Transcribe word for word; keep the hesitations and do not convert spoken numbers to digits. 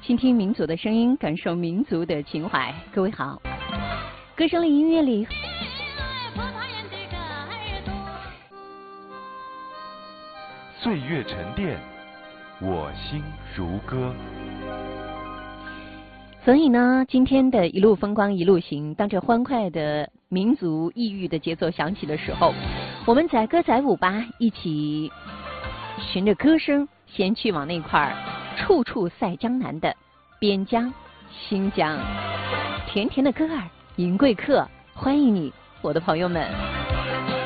倾听民族的声音，感受民族的情怀。各位好，歌声里音乐里， 岁月沉淀，我心如歌。 所以呢，今天的一路风光一路行，当这欢快的民族异域的节奏响起的时候，我们载歌载舞吧，一起循着歌声先去往那块处处赛江南的边疆新疆。甜甜的歌儿迎贵客，欢迎你，我的朋友们。